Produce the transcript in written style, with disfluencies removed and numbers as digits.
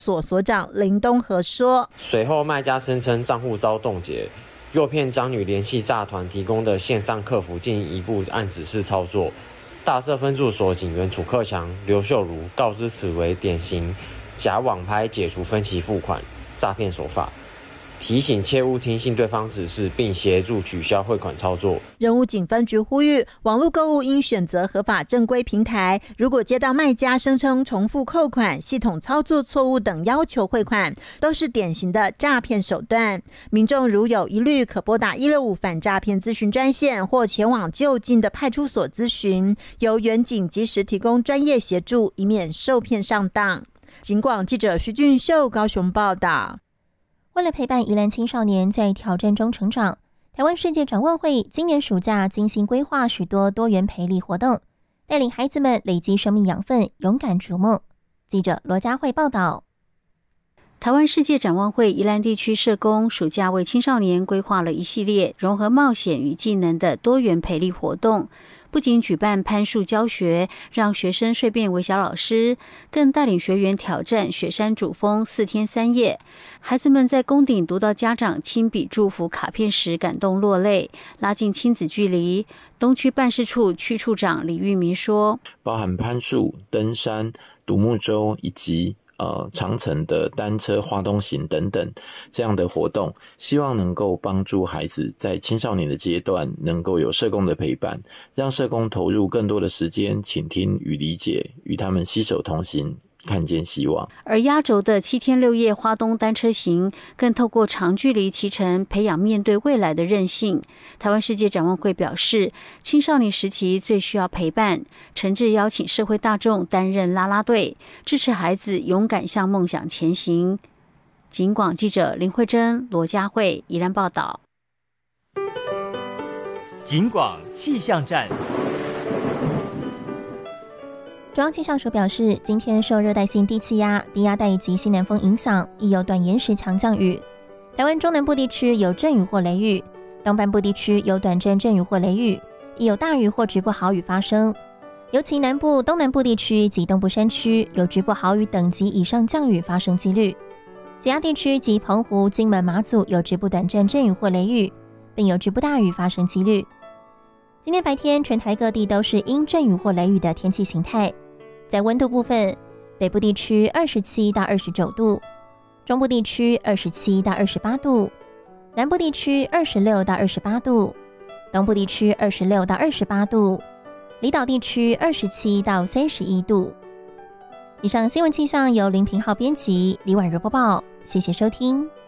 所所长林东和说， 随后卖家声称账户遭冻结，诱骗将女联系诈团提供的线上客服进一步按指示操作。大社分驻所警员楚克强、刘秀如告知此为典型假网拍解除分期付款诈骗手法，提醒切勿听信对方指示，并协助取消汇款操作。 仁武警分局呼吁，网络购物应选择合法正规平台。如果接到卖家声称重复扣款、系统操作错误等要求汇款，都是典型的诈骗手段。民众如有疑虑，可拨打165反诈骗咨询专线，或前往就近的派出所咨询，由员警及时提供专业协助，以免受骗上当。警广记者徐俊秀高雄报道。 为了陪伴宜兰青少年在挑战中成长，台湾世界展望会今年暑假精心规划许多多元培力活动，带领孩子们累积生命养分，勇敢逐梦。记者罗佳慧报道。 台湾世界展望会宜兰地区社工暑假为青少年规划了一系列融合冒险与技能的多元培力活动，不仅举办攀树教学，让学生蜕变为小老师，更带领学员挑战雪山主峰4天3夜。孩子们在宫顶读到家长亲笔祝福卡片时感动落泪，拉近亲子距离。东区办事处区处长李玉明说， 包含攀树、登山、独木舟以及长程的单车花东行等等这样的活动，希望能够帮助孩子在青少年的阶段能够有社工的陪伴，让社工投入更多的时间倾听与理解，与他们携手同行，看见希望。 而压轴的7天6夜花东单车行，更透过长距离骑乘培养面对未来的韧性。台湾世界展望会表示，青少年时期最需要陪伴，诚挚邀请社会大众担任啦啦队，支持孩子勇敢向梦想前行。警广记者林慧珍、罗佳慧宜兰报道。 警广气象站。 中央气象署表示，今天受热带性低气压、低压带以及西南风影响，亦有短延时强降雨。台湾中南部地区有阵雨或雷雨，东半部地区有短阵阵雨或雷雨，亦有大雨或局部豪雨发生。尤其南部、东南部地区及东部山区有局部豪雨等级以上降雨发生几率。其他地区及澎湖、金门、马祖有局部短阵阵雨或雷雨，并有局部大雨发生几率。今天白天全台各地都是阴阵雨或雷雨的天气形态。在温度部分，北部地区27到29度，中部地区27到28度，南部地区26到28度，东部地区26到28度，离岛地区27到31度。以上新闻气象由林平浩编辑，李婉如播报，谢谢收听。